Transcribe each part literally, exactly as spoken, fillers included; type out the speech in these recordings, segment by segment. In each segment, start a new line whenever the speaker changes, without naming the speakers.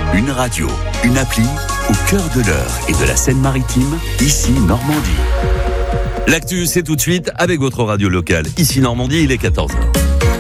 Une radio, une appli, au cœur de l'Eure et de la Seine-Maritime, ici Normandie. L'actu, c'est tout de suite avec votre radio locale. Ici Normandie, il est quatorze heures.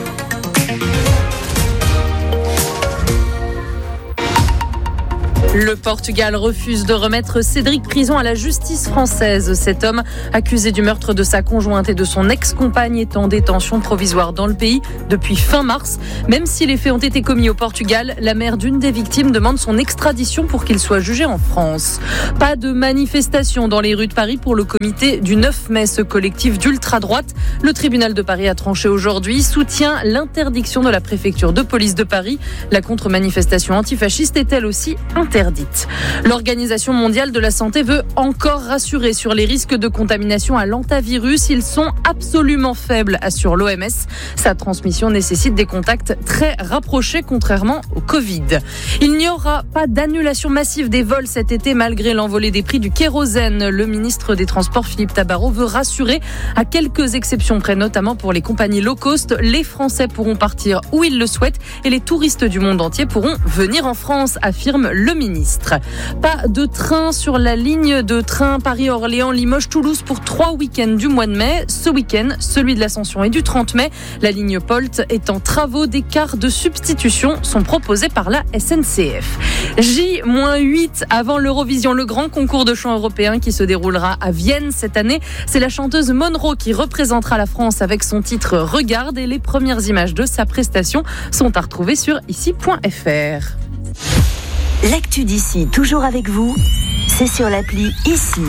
Le Portugal refuse de remettre Cédric Prison à la justice française. Cet homme, accusé du meurtre de sa conjointe et de son ex-compagne, est en détention provisoire dans le pays depuis fin mars. Même si les faits ont été commis au Portugal, la mère d'une des victimes demande son extradition pour qu'il soit jugé en France. Pas de manifestation dans les rues de Paris pour le comité du neuf mai, ce collectif d'ultra-droite. Le tribunal de Paris a tranché aujourd'hui, soutient l'interdiction de la préfecture de police de Paris. La contre-manifestation antifasciste est elle aussi interdite. L'Organisation mondiale de la santé veut encore rassurer sur les risques de contamination à l'hantavirus. Ils sont absolument faibles, assure l'O M S. Sa transmission nécessite des contacts très rapprochés, contrairement au Covid. Il n'y aura pas d'annulation massive des vols cet été malgré l'envolée des prix du kérosène. Le ministre des Transports, Philippe Tabarot, veut rassurer à quelques exceptions près, notamment pour les compagnies low cost. Les Français pourront partir où ils le souhaitent et les touristes du monde entier pourront venir en France, affirme le ministre. Pas de train sur la ligne de train Paris-Orléans-Limoges-Toulouse pour trois week-ends du mois de mai. Ce week-end, celui de l'Ascension et du trente mai. La ligne Polt est en travaux. Des cars de substitution sont proposés par la S N C F. J huit avant l'Eurovision, le grand concours de chant européen qui se déroulera à Vienne cette année. C'est la chanteuse Monroe qui représentera la France avec son titre Regarde, et les premières images de sa prestation sont à retrouver sur ici point f r.
L'actu d'ici, toujours avec vous, c'est sur l'appli Ici.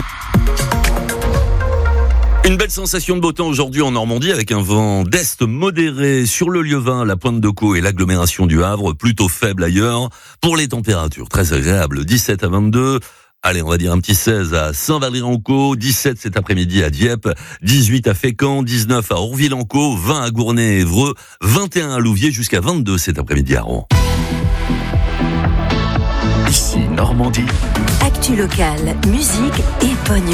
Une belle sensation de beau temps aujourd'hui en Normandie avec un vent d'est modéré sur le Lieuvin, la Pointe de Caux et l'agglomération du Havre, plutôt faible ailleurs. Pour les températures, très agréables, dix-sept à vingt-deux. Allez, on va dire un petit seize à Saint-Valery-en-Caux, dix-sept cet après-midi à Dieppe, dix-huit à Fécamp, dix-neuf à Orville-en-Caux, vingt à Gournay et Évreux, vingt et un à Louviers, jusqu'à vingt-deux cet après-midi à Rouen. Ici Normandie.
Actu locale, musique et bonne